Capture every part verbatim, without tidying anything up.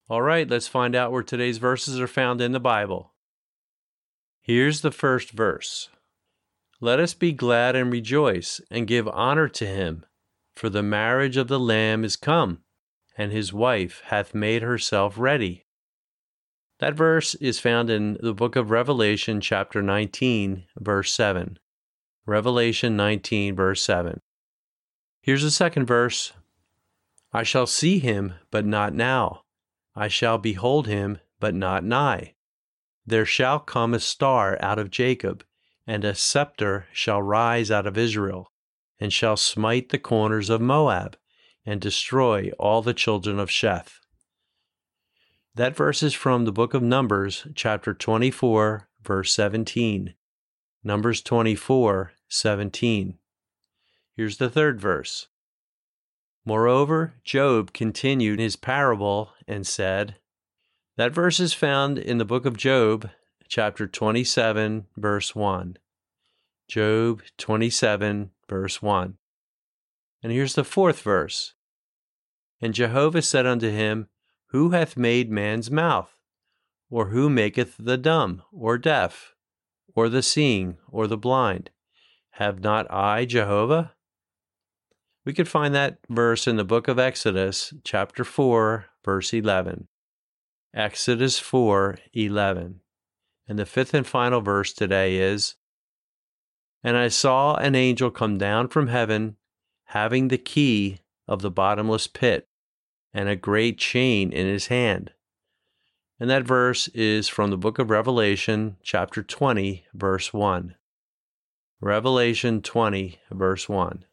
All right, let's find out where today's verses are found in the Bible. Here's the first verse. Let us be glad and rejoice and give honor to him, for the marriage of the Lamb is come, and his wife hath made herself ready. That verse is found in the book of Revelation, chapter nineteen, verse seven. Revelation nineteen, verse seven. Here's the second verse. I shall see him, but not now. I shall behold him, but not nigh. There shall come a star out of Jacob, and a scepter shall rise out of Israel, and shall smite the corners of Moab, and destroy all the children of Sheth. That verse is from the book of Numbers, chapter twenty-four, verse seventeen. Numbers twenty-four, seventeen. Here's the third verse. Moreover, Job continued his parable and said, that verse is found in the book of Job, chapter twenty-seven, verse one. Job twenty-seven, verse one. And here's the fourth verse. And Jehovah said unto him, Who hath made man's mouth? Or who maketh the dumb, or deaf, or the seeing, or the blind? Have not I Jehovah? We could find that verse in the book of Exodus, chapter four, verse eleven. Exodus four, eleven. And the fifth and final verse today is, And I saw an angel come down from heaven, having the key of the bottomless pit, and a great chain in his hand. And that verse is from the book of Revelation, chapter twenty, verse one. Revelation twenty, verse one.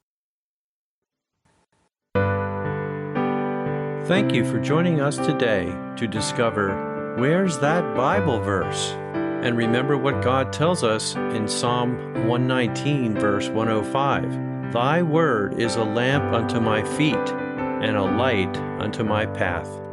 Thank you for joining us today to discover where's that Bible verse? And remember what God tells us in Psalm one nineteen, verse one oh five. Thy word is a lamp unto my feet and a light unto my path.